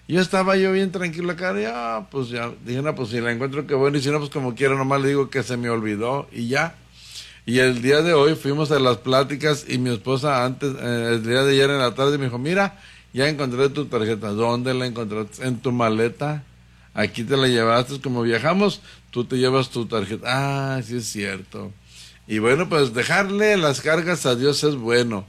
Yo estaba bien tranquilo acá, ya, pues ya, dije, no, pues si la encuentro, qué bueno, y si no, pues como quiera, nomás le digo que se me olvidó, y ya. Y el día de hoy fuimos a las pláticas, y mi esposa el día de ayer en la tarde me dijo, mira, ya encontré tu tarjeta. ¿Dónde la encontraste? En tu maleta. Aquí te la llevaste, como viajamos, tú te llevas tu tarjeta. Ah, sí es cierto. Y bueno, pues dejarle las cargas a Dios es bueno.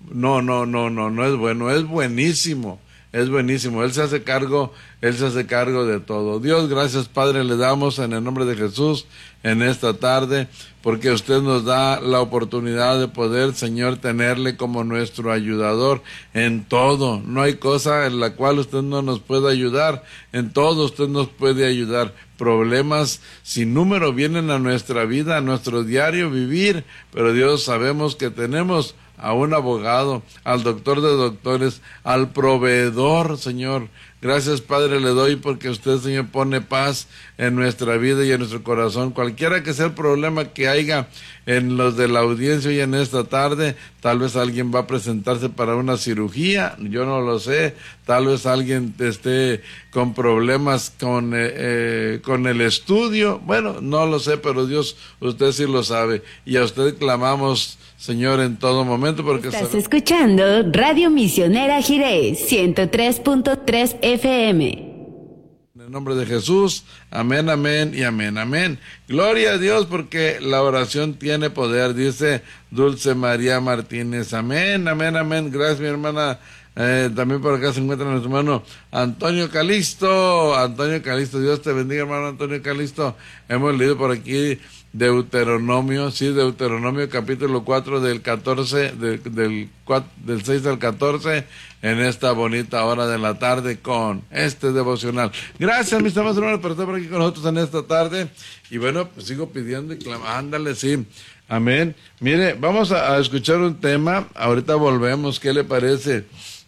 No es bueno, es buenísimo. Es buenísimo, Él se hace cargo de todo. Dios, gracias Padre, le damos en el nombre de Jesús en esta tarde, porque usted nos da la oportunidad de poder, Señor, tenerle como nuestro ayudador en todo. No hay cosa en la cual usted no nos pueda ayudar, en todo usted nos puede ayudar. Problemas sin número vienen a nuestra vida, a nuestro diario vivir, pero Dios, sabemos que tenemos a un abogado, al doctor de doctores, al proveedor, Señor. Gracias, Padre, le doy porque usted, Señor, pone paz en nuestra vida y en nuestro corazón. Cualquiera que sea el problema que haya en los de la audiencia hoy en esta tarde, tal vez alguien va a presentarse para una cirugía, yo no lo sé, tal vez alguien esté con problemas con el estudio, bueno, no lo sé, pero Dios, usted sí lo sabe, y a usted clamamos, Señor, en todo momento, porque estás escuchando Radio Misionera Jiré 103.3 FM. En el nombre de Jesús, amén, amén y amén, amén. Gloria a Dios porque la oración tiene poder, dice Dulce María Martínez. Amén, amén, amén. Gracias, mi hermana. También por acá se encuentra nuestro hermano Antonio Calisto. Antonio Calisto, Dios te bendiga, hermano Antonio Calisto. Hemos leído por aquí Deuteronomio, sí, Deuteronomio capítulo 4 del 14, del 6 al 14, en esta bonita hora de la tarde con este devocional. Gracias, mis amados hermanos, por estar por aquí con nosotros en esta tarde. Y bueno, pues sigo pidiendo y clamando, ándale, sí, amén. Mire, vamos a escuchar un tema, ahorita volvemos, ¿qué le parece?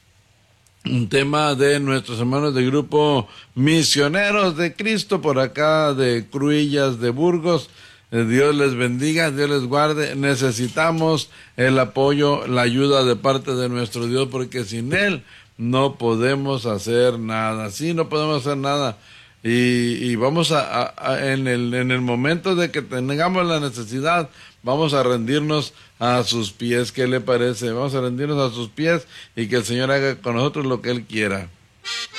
Un tema de nuestros hermanos del grupo Misioneros de Cristo, por acá de Cruillas de Burgos. Dios les bendiga, Dios les guarde. Necesitamos el apoyo, la ayuda de parte de nuestro Dios, porque sin Él no podemos hacer nada. Sí, no podemos hacer nada. Y vamos en el momento de que tengamos la necesidad, vamos a rendirnos a sus pies. ¿Qué le parece? Vamos a rendirnos a sus pies y que el Señor haga con nosotros lo que Él quiera.